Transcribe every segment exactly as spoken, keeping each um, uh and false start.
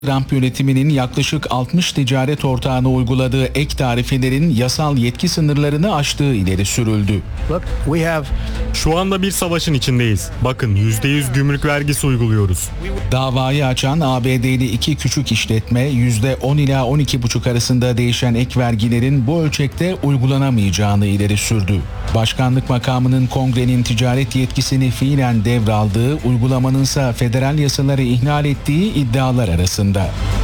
Trump yönetiminin yaklaşık altmış ticaret ortağına uyguladığı ek tarifelerin yasal yetki sınırlarını aştığı ileri sürüldü. Look, we have... Şu anda bir savaşın içindeyiz. Bakın yüzde yüz gümrük vergisi uyguluyoruz. Davayı açan A B D'li iki küçük işletme yüzde on ila on iki buçuk arasında değişen ek vergilerin bu ölçekte uygulanamayacağını ileri sürdü. Başkanlık makamının kongrenin ticaret yetkisini fiilen devraldığı, uygulamanınsa federal yasaları ihlal ettiği iddialar arasında.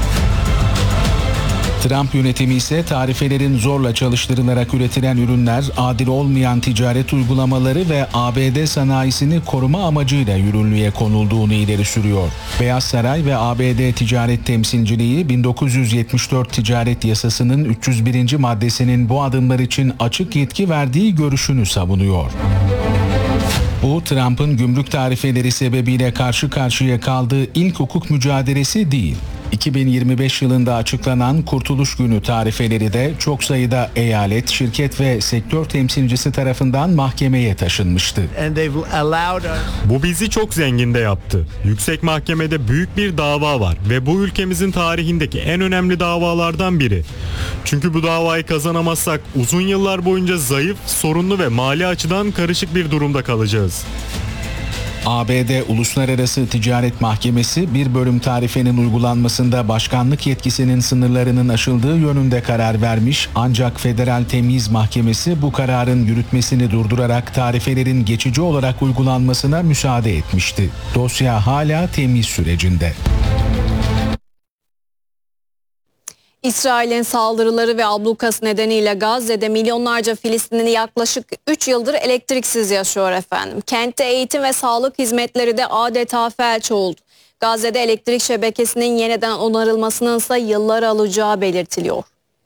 Trump yönetimi ise tarifelerin zorla çalıştırılarak üretilen ürünler, adil olmayan ticaret uygulamaları ve A B D sanayisini koruma amacıyla yürürlüğe konulduğunu ileri sürüyor. Beyaz Saray ve A B D Ticaret Temsilciliği bin dokuz yüz yetmiş dört Ticaret Yasası'nın üç yüz birinci maddesinin bu adımlar için açık yetki verdiği görüşünü savunuyor. Bu, Trump'ın gümrük tarifeleri sebebiyle karşı karşıya kaldığı ilk hukuk mücadelesi değil. iki bin yirmi beş yılında açıklanan Kurtuluş Günü tarifeleri de çok sayıda eyalet, şirket ve sektör temsilcisi tarafından mahkemeye taşınmıştı. Bu bizi çok zengin de yaptı. Yüksek Mahkemede büyük bir dava var ve bu ülkemizin tarihindeki en önemli davalardan biri. Çünkü bu davayı kazanamazsak uzun yıllar boyunca zayıf, sorunlu ve mali açıdan karışık bir durumda kalacağız. A B D Uluslararası Ticaret Mahkemesi bir bölüm tarifenin uygulanmasında başkanlık yetkisinin sınırlarının aşıldığı yönünde karar vermiş, ancak Federal Temyiz Mahkemesi bu kararın yürütmesini durdurarak tarifelerin geçici olarak uygulanmasına müsaade etmişti. Dosya hala temyiz sürecinde. İsrail'in saldırıları ve ablukası nedeniyle Gazze'de milyonlarca Filistinli yaklaşık üç yıldır elektriksiz yaşıyor efendim. Kentte eğitim ve sağlık hizmetleri de adeta felç oldu. Gazze'de elektrik şebekesinin yeniden onarılmasının ise yıllar alacağı belirtiliyor.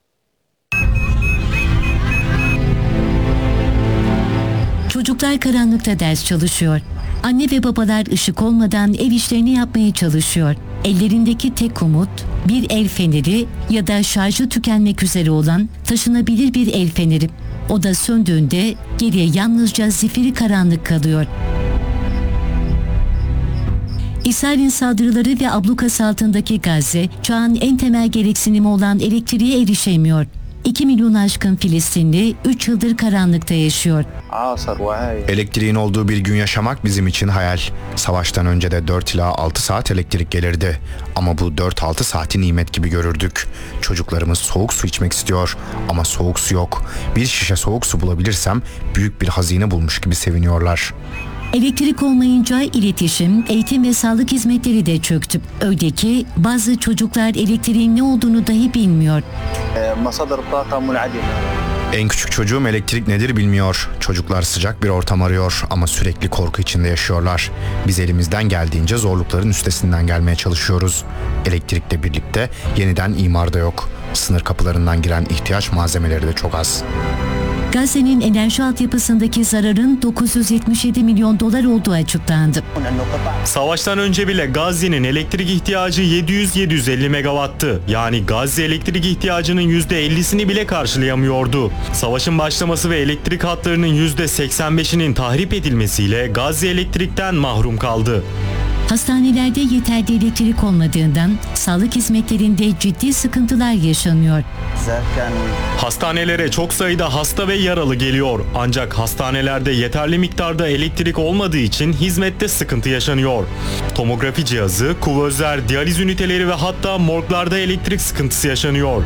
Çocuklar karanlıkta ders çalışıyor. Anne ve babalar ışık olmadan ev işlerini yapmaya çalışıyor. Ellerindeki tek umut bir el feneri ya da şarjı tükenmek üzere olan taşınabilir bir el feneri. O da söndüğünde geriye yalnızca zifiri karanlık kalıyor. İsrail'in saldırıları ve ablukası altındaki Gazze, çağın en temel gereksinimi olan elektriğe erişemiyor. iki milyon aşkın Filistinli üç yıldır karanlıkta yaşıyor. Elektriğin olduğu bir gün yaşamak bizim için hayal. Savaştan önce de dört ila altı saat elektrik gelirdi. Ama bu dört altı saati nimet gibi görürdük. Çocuklarımız soğuk su içmek istiyor ama soğuk su yok. Bir şişe soğuk su bulabilirsem büyük bir hazine bulmuş gibi seviniyorlar. Elektrik olmayınca iletişim, eğitim ve sağlık hizmetleri de çöktü. Öyle ki bazı çocuklar elektriğin ne olduğunu dahi bilmiyor. En küçük çocuğum elektrik nedir bilmiyor. Çocuklar sıcak bir ortam arıyor ama sürekli korku içinde yaşıyorlar. Biz elimizden geldiğince zorlukların üstesinden gelmeye çalışıyoruz. Elektrikle birlikte yeniden imar da yok. Sınır kapılarından giren ihtiyaç malzemeleri de çok az. Gazze'nin enerji altyapısındaki zararın dokuz yüz yetmiş yedi milyon dolar olduğu açıklandı. Savaştan önce bile Gazze'nin elektrik ihtiyacı yedi yüz yedi yüz elli megawattı. Yani Gazze elektrik ihtiyacının yüzde ellisini bile karşılayamıyordu. Savaşın başlaması ve elektrik hatlarının yüzde seksen beşinin tahrip edilmesiyle Gazze elektrikten mahrum kaldı. Hastanelerde yeterli elektrik olmadığından sağlık hizmetlerinde ciddi sıkıntılar yaşanıyor. Hastanelere çok sayıda hasta ve yaralı geliyor. Ancak hastanelerde yeterli miktarda elektrik olmadığı için hizmette sıkıntı yaşanıyor. Tomografi cihazı, kuvözler, diyaliz üniteleri ve hatta morglarda elektrik sıkıntısı yaşanıyor.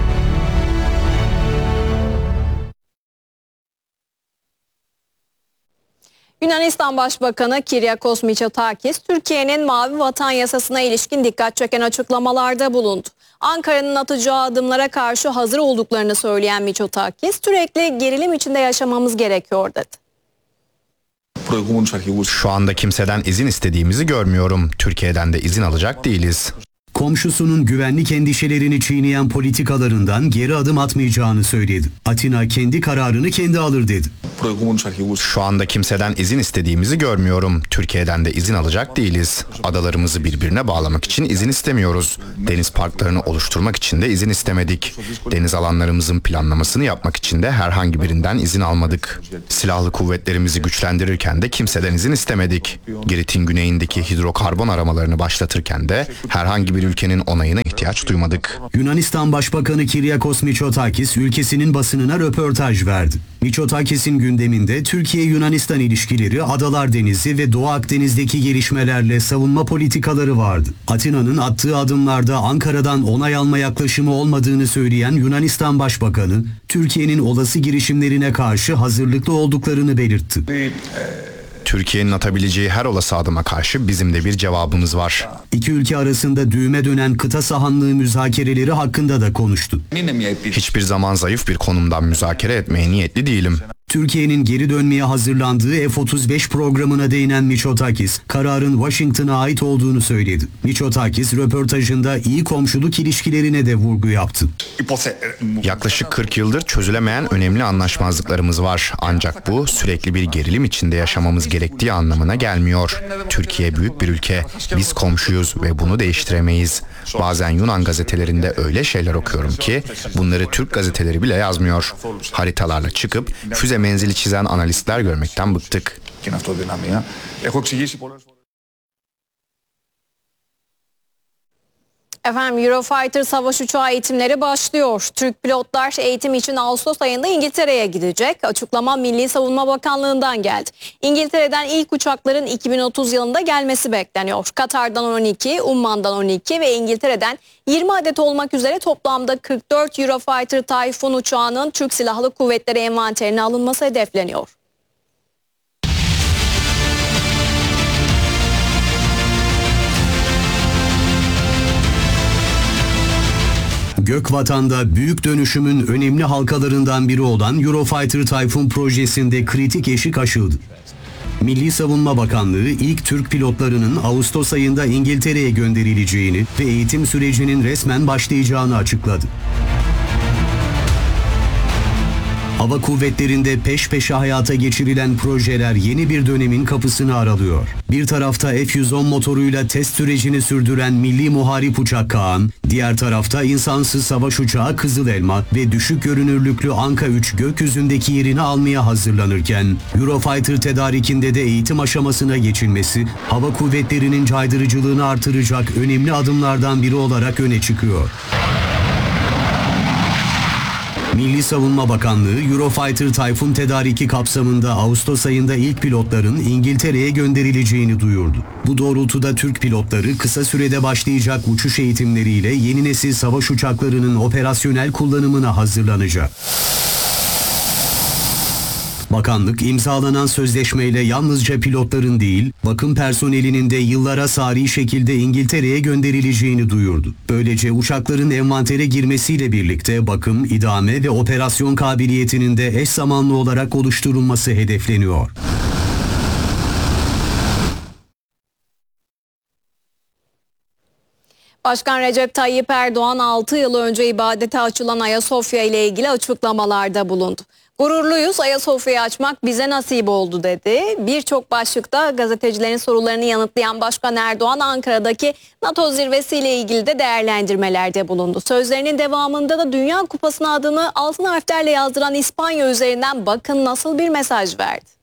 Yunanistan Başbakanı Kyriakos Mitsotakis, Türkiye'nin Mavi Vatan Yasası'na ilişkin dikkat çeken açıklamalarda bulundu. Ankara'nın atacağı adımlara karşı hazır olduklarını söyleyen Mitsotakis, sürekli gerilim içinde yaşamamız gerekiyor dedi. Şu anda kimseden izin istediğimizi görmüyorum. Türkiye'den de izin alacak değiliz. Komşusunun güvenlik endişelerini çiğneyen politikalarından geri adım atmayacağını söyledi. Atina kendi kararını kendi alır dedi. Şu anda kimseden izin istediğimizi görmüyorum. Türkiye'den de izin alacak değiliz. Adalarımızı birbirine bağlamak için izin istemiyoruz. Deniz parklarını oluşturmak için de izin istemedik. Deniz alanlarımızın planlamasını yapmak için de herhangi birinden izin almadık. Silahlı kuvvetlerimizi güçlendirirken de kimseden izin istemedik. Girit'in güneyindeki hidrokarbon aramalarını başlatırken de herhangi bir bir ülkenin onayına ihtiyaç duymadık. Yunanistan Başbakanı Kyriakos Mitsotakis ülkesinin basınına röportaj verdi. Mitsotakis'in gündeminde Türkiye-Yunanistan ilişkileri, Adalar Denizi ve Doğu Akdeniz'deki gelişmelerle savunma politikaları vardı. Atina'nın attığı adımlarda Ankara'dan onay alma yaklaşımı olmadığını söyleyen Yunanistan Başbakanı, Türkiye'nin olası girişimlerine karşı hazırlıklı olduklarını belirtti. Türkiye'nin atabileceği her olası adıma karşı bizim de bir cevabımız var. İki ülke arasında düğüme dönen kıta sahanlığı müzakereleri hakkında da konuştu. Hiçbir zaman zayıf bir konumdan müzakere etmeye niyetli değilim. Türkiye'nin geri dönmeye hazırlandığı F otuz beş programına değinen Mitsotakis, kararın Washington'a ait olduğunu söyledi. Mitsotakis, röportajında iyi komşuluk ilişkilerine de vurgu yaptı. Yaklaşık kırk yıldır çözülemeyen önemli anlaşmazlıklarımız var. Ancak bu sürekli bir gerilim içinde yaşamamız gerektiği anlamına gelmiyor. Türkiye büyük bir ülke. Biz komşuyuz ve bunu değiştiremeyiz. Bazen Yunan gazetelerinde öyle şeyler okuyorum ki bunları Türk gazeteleri bile yazmıyor. Haritalarla çıkıp füze menzili çizen analistler görmekten bıktık. Efendim Eurofighter savaş uçağı eğitimleri başlıyor. Türk pilotlar eğitim için Ağustos ayında İngiltere'ye gidecek. Açıklama Milli Savunma Bakanlığı'ndan geldi. İngiltere'den ilk uçakların iki bin otuz yılında gelmesi bekleniyor. Katar'dan on iki, Umman'dan on iki ve İngiltere'den yirmi adet olmak üzere toplamda kırk dört Eurofighter Typhoon uçağının Türk Silahlı Kuvvetleri envanterine alınması hedefleniyor. Gökvatan'da büyük dönüşümün önemli halkalarından biri olan Eurofighter Typhoon projesinde kritik eşik aşıldı. Milli Savunma Bakanlığı ilk Türk pilotlarının Ağustos ayında İngiltere'ye gönderileceğini ve eğitim sürecinin resmen başlayacağını açıkladı. Hava kuvvetlerinde peş peşe hayata geçirilen projeler yeni bir dönemin kapısını aralıyor. Bir tarafta F yüz on motoruyla test sürecini sürdüren Milli Muharip Uçak Kaan, diğer tarafta insansız savaş uçağı Kızıl Elma ve düşük görünürlüklü Anka üç gökyüzündeki yerini almaya hazırlanırken, Eurofighter tedarikinde de eğitim aşamasına geçilmesi, hava kuvvetlerinin caydırıcılığını artıracak önemli adımlardan biri olarak öne çıkıyor. Milli Savunma Bakanlığı, Eurofighter Typhoon tedariki kapsamında Ağustos ayında ilk pilotların İngiltere'ye gönderileceğini duyurdu. Bu doğrultuda Türk pilotları kısa sürede başlayacak uçuş eğitimleriyle yeni nesil savaş uçaklarının operasyonel kullanımına hazırlanacak. Bakanlık imzalanan sözleşmeyle yalnızca pilotların değil, bakım personelinin de yıllara sari şekilde İngiltere'ye gönderileceğini duyurdu. Böylece uçakların envantere girmesiyle birlikte bakım, idame ve operasyon kabiliyetinin de eş zamanlı olarak oluşturulması hedefleniyor. Başkan Recep Tayyip Erdoğan altı yıl önce ibadete açılan Ayasofya ile ilgili açıklamalarda bulundu. Gururluyuz, Ayasofya'yı açmak bize nasip oldu dedi. Birçok başlıkta gazetecilerin sorularını yanıtlayan Başkan Erdoğan Ankara'daki NATO zirvesiyle ilgili de değerlendirmelerde bulundu. Sözlerinin devamında da Dünya Kupası'na adını altın harflerle yazdıran İspanya üzerinden bakın nasıl bir mesaj verdi.